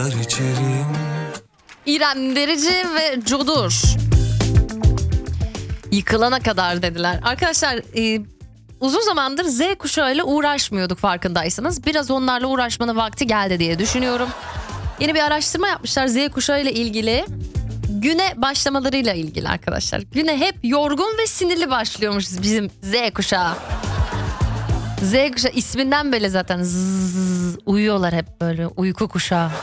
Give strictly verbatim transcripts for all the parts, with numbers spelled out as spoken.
İrem Derici ve Codur. Yıkılana kadar dediler. Arkadaşlar e, uzun zamandır Z kuşağıyla uğraşmıyorduk farkındaysanız. Biraz onlarla uğraşmanın vakti geldi diye düşünüyorum. Yeni bir araştırma yapmışlar Z kuşağıyla ilgili. Güne başlamalarıyla ilgili arkadaşlar. Güne hep yorgun ve sinirli başlıyormuş bizim Z kuşağı. Z kuşağı isminden böyle zaten zzz, uyuyorlar hep böyle uyku kuşağı.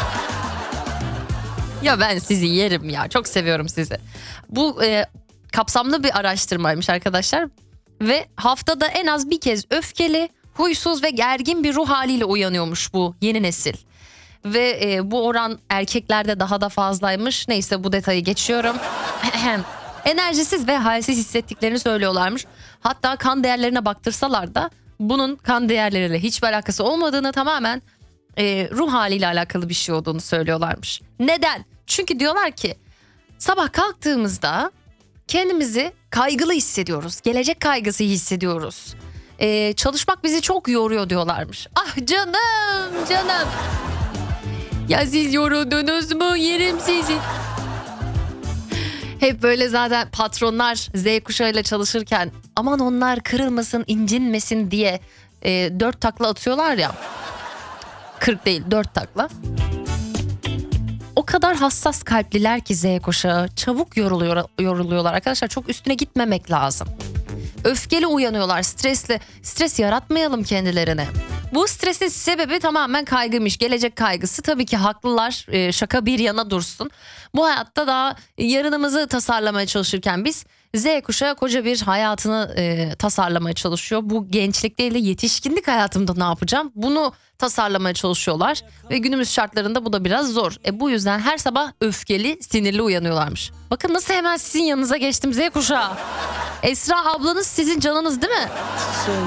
Ya ben sizi yerim ya, çok seviyorum sizi. Bu e, kapsamlı bir araştırmaymış arkadaşlar. Ve haftada en az bir kez öfkeli, huysuz ve gergin bir ruh haliyle uyanıyormuş bu yeni nesil. Ve e, bu oran erkeklerde daha da fazlaymış. Neyse bu detayı geçiyorum. Enerjisiz ve halsiz hissettiklerini söylüyorlarmış. Hatta kan değerlerine baktırsalar da bunun kan değerleriyle hiçbir alakası olmadığını, tamamen e, ruh haliyle alakalı bir şey olduğunu söylüyorlarmış. Neden? Çünkü diyorlar ki sabah kalktığımızda kendimizi kaygılı hissediyoruz. Gelecek kaygısı hissediyoruz. E, çalışmak bizi çok yoruyor diyorlarmış. Ah canım canım. Ya siz yoruldunuz mu? Yerim sizi. Hep böyle zaten patronlar Z kuşağıyla çalışırken aman onlar kırılmasın, incinmesin diye e, dört takla atıyorlar ya. kırk değil, dört takla. O kadar hassas kalpliler ki Z kuşağı, çabuk yoruluyor, yoruluyorlar arkadaşlar. Çok üstüne gitmemek lazım. Öfkeli uyanıyorlar, stresli. Stres yaratmayalım kendilerine. Bu stresin sebebi tamamen kaygıymış. Gelecek kaygısı. Tabii ki haklılar. Ee, şaka bir yana dursun. Bu hayatta daha yarınımızı tasarlamaya çalışırken biz, Z kuşağı koca bir hayatını e, tasarlamaya çalışıyor. Bu gençlik değil de yetişkinlik hayatımda ne yapacağım? Bunu tasarlamaya çalışıyorlar. Ve günümüz şartlarında bu da biraz zor. E, bu yüzden her sabah öfkeli, sinirli uyanıyorlarmış. Bakın nasıl hemen sizin yanınıza geçtim Z kuşağı. Esra ablanız sizin canınız değil mi?